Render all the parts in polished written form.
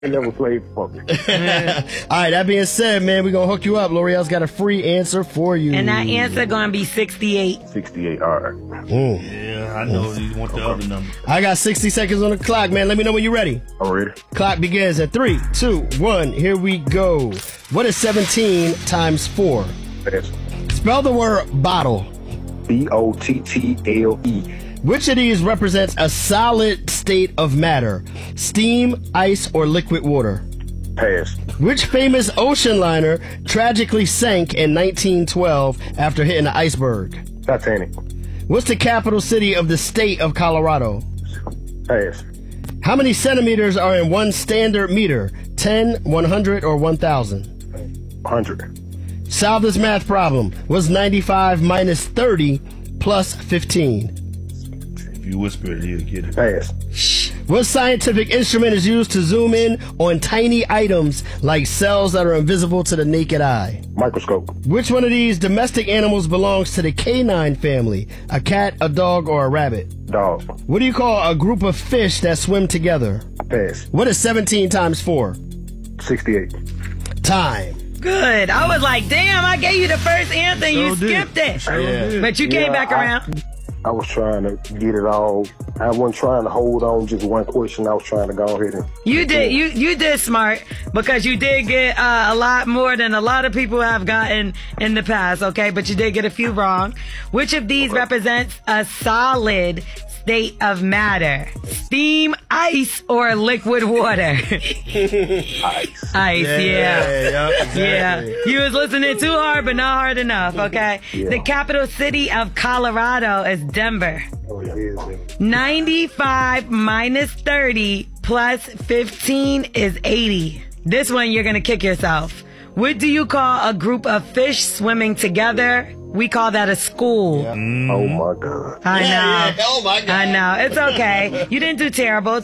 I never played poker. All right, that being said, man, we're going to hook you up. L'Oreal's got a free answer for you. And that answer going to be 68. 68, all right. Yeah, I know you want the other number. I got 60 seconds on the clock, man. Let me know when you're ready. I'm ready. Clock begins at 3, 2, 1. Here we go. What is 17 times 4? Pass. Spell the word bottle. B-O-T-T-L-E. Which of these represents a solid state of matter? Steam, ice, or liquid water? Pass. Which famous ocean liner tragically sank in 1912 after hitting an iceberg? Titanic. What's the capital city of the state of Colorado? Pass. How many centimeters are in one standard meter? 10, 100, or 1,000? 100. Solve this math problem. What's 95 minus 30 plus 15? If you whisper it, you'll get it. Pass. What scientific instrument is used to zoom in on tiny items like cells that are invisible to the naked eye? Microscope. Which one of these domestic animals belongs to the canine family? A cat, a dog, or a rabbit? Dog. What do you call a group of fish that swim together? Pass. What is 17 times 4? 68. Time. Good. I was like, damn, I gave you the first answer and you skipped it. But you came back around. I was trying to get it all. I wasn't trying to hold on just one question. I was trying to go ahead and... You did. You did smart because you did get a lot more than a lot of people have gotten in the past, okay? But you did get a few wrong. Which of these represents a solid state of matter? Steam, ice, or liquid water? Ice. Ice, yeah. Exactly. Yeah. You was listening too hard, but not hard enough, okay? Yeah. The capital city of Colorado is Denver. Oh, yeah. 95 minus 30 plus 15 is 80. This one you're going to kick yourself. What do you call a group of fish swimming together? We call that a school. Oh, my God. I know. Oh, my God. I know. It's okay. You didn't do terrible.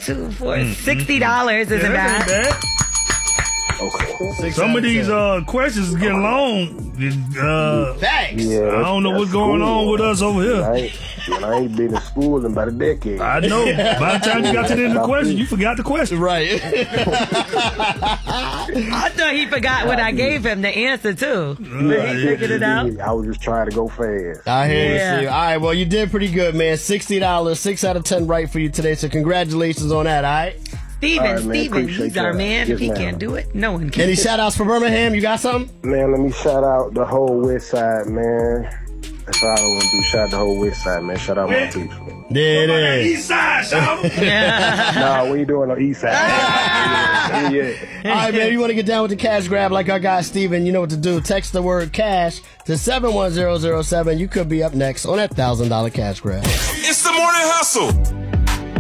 $60 isn't bad. Okay. Some of these questions is getting long. Thanks. Yeah, I don't know what's going on with us over here. I ain't been in school in about a decade. I know. By the time you got to the end of the question, you forgot the question. Right. I thought he forgot what I gave him, the answer, too. Did he figure it out? I was just trying to go fast. I hear Yeah. you. All right, well, you did pretty good, man. $60, 6 out of 10 right for you today, so congratulations on that, all right? Steven, All right, man, appreciate he's our that. man. Yes, If he ma'am. can't do it, no one can. Any shout-outs for Birmingham? You got something? Man, let me shout out the whole West Side, man. That's all I want to do. Shout out the whole West Side, man. Shout out my team. There it is. East side, shout. Nah, we ain't doing no East Side. yeah. All right, man, you want to get down with the cash grab like our guy Steven, you know what to do. Text the word cash to 71007. You could be up next on that $1,000 cash grab. It's the Morning Hustle.